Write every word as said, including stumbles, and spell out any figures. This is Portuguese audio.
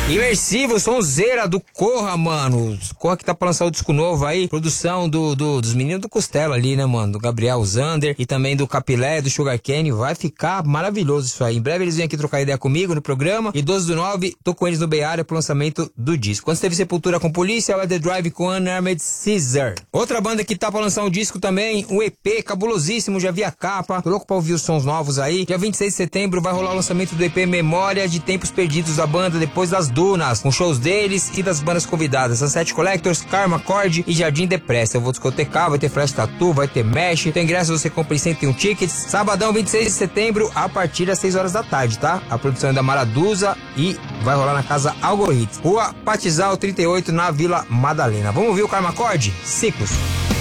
Imersivo, sonzeira do Corra, mano. Corra que tá pra lançar o disco novo aí. Produção do, do, dos meninos do Costela ali, né, mano? Do Gabriel Zander e também do Capilé, do Sugar Cane. Vai ficar maravilhoso isso aí. Em breve eles vêm aqui trocar ideia comigo no programa. E doze do nove, tô com eles no Bay Area pro lançamento do disco. Antes teve Sepultura com Polícia, Let The Drive com Unarmed Caesar. Outra banda que tá pra lançar um disco também, um E P cabulosíssimo, já vi a capa. Tô louco pra ouvir os sons novos aí. Dia vinte e seis de setembro vai rolar o lançamento do E P Memória de Tempos Perdidos da banda depois das Dunas, com shows deles e das bandas convidadas, Sunset Collectors, Karma Cord e Jardim Depressa. Eu vou discotecar, vai ter flash tattoo, vai ter mesh, tem ingresso, você compra em cento e um tickets. Sabadão, vinte e seis de setembro, a partir das seis horas da tarde, tá? A produção é da Maraduza e vai rolar na casa Algoritmo, Rua Patizal trinta e oito, na Vila Madalena. Vamos ouvir o Karma Cord? Ciclos.